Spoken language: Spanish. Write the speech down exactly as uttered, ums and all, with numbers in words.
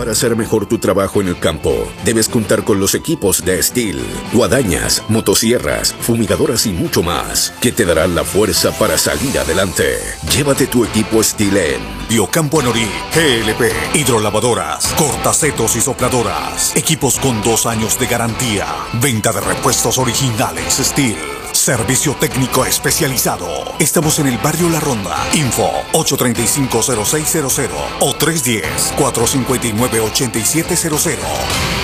Para hacer mejor tu trabajo en el campo, debes contar con los equipos de Steel, guadañas, motosierras, fumigadoras y mucho más, que te darán la fuerza para salir adelante. Llévate tu equipo Steel en Biocampo Anorí, G L P, hidrolavadoras, cortacetos y sopladoras, equipos con dos años de garantía, venta de repuestos originales Steel. Servicio técnico especializado. Estamos en el barrio La Ronda. Info ocho tres cinco, cero seis cero cero o tres uno cero, cuatro cinco nueve, ocho siete cero cero.